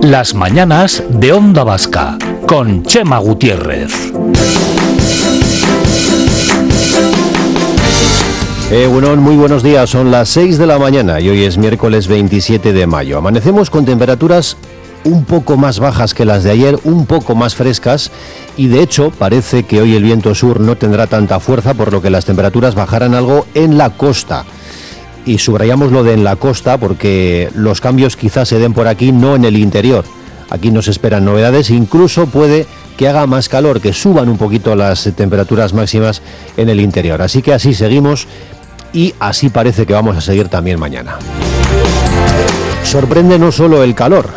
Las mañanas de Onda Vasca, con Chema Gutiérrez. Bueno, muy buenos días, son las 6 de la mañana y hoy es miércoles 27 de mayo. Amanecemos con temperaturas un poco más bajas que las de ayer, un poco más frescas y de hecho parece que hoy el viento sur no tendrá tanta fuerza, por lo que las temperaturas bajarán algo en la costa. Y subrayamos lo de en la costa porque los cambios quizás se den por aquí, no en el interior. Aquí nos esperan novedades, incluso puede que haga más calor, que suban un poquito las temperaturas máximas en el interior. Así que así seguimos y así parece que vamos a seguir también mañana. Sorprende no solo el calor,